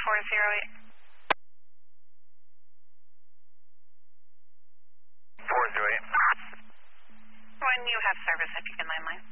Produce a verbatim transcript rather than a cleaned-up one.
four zero eight. four zero eight. When you have service, if you can landline.